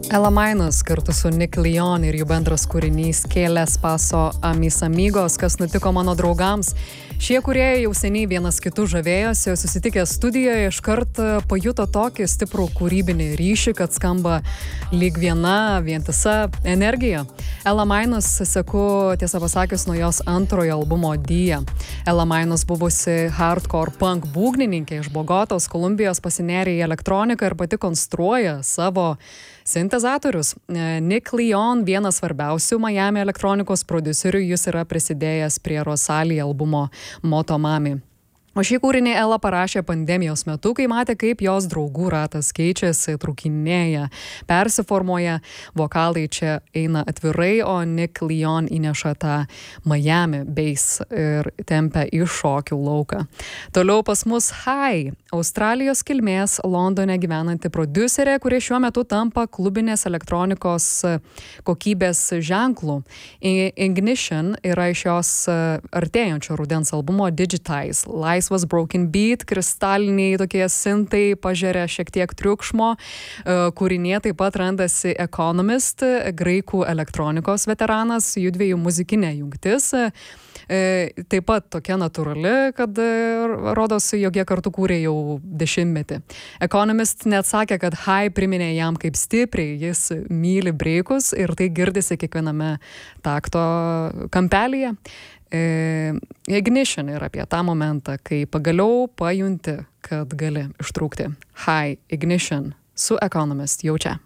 Ella Minus kartu su Nick Leon ir jų bendras kūrinys Kėlės paso Amis Amigos, kas nutiko mano draugams. Šie kūrėjai jau seniai vienas kitų žavėjosi, susitikę studijoje iškart pajuto tokį stiprų kūrybinį ryšį, kad skamba lyg viena vientisa energija. Ella Minus seku, tiesą pasakius, nuo jos antrojo albumo Dija. Ella Minus buvusi hardcore punk būgnininkė iš Bogotos, Kolumbijos, pasinėrė į elektroniką ir pati konstruoja savo sintezatorius. Nick Leon, vienas svarbiausių Miami elektronikos prodiuserių, jis yra prisidėjęs prie Rosalija albumo Motomami. O šį kūrinį Ella parašė pandemijos metu, kai matė, kaip jos draugų ratas keičiasi, trūkinėja, persiformuoja, vokalai čia eina atvirai, o Nick Leon įneša tą Miami bass ir tempia į šokių lauką. Toliau pas mus Hai, Australijos kilmės Londone gyvenanti prodiuserė, kuri šiuo metu tampa klubinės elektronikos kokybės ženklų. Ignition yra iš jos artėjančio rudens albumo Digitize. Laisvas broken beat, kristaliniai tokie sintai, pažeria šiek tiek triukšmo. Kūrinėje taip pat randasi Economist, graikų elektronikos veteranas, jų dviejų muzikinė jungtis. Taip pat tokia natūrali, kad rodosi, jog jie kartu kūrė jau 10-metį. Economist net sakė, kad Hai priminė jam, kaip stipriai jis myli breikus ir tai girdisi kiekviename takto kampelyje. Ignition yra apie tą momentą, kai pagaliau pajunti, kad gali ištrūkti. Hai, Ignition su Economist jau čia.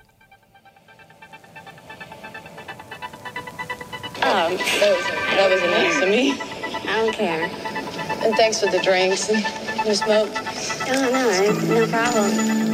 That was nice of me. I don't care. And thanks for the drinks and the smoke. Oh, no problem.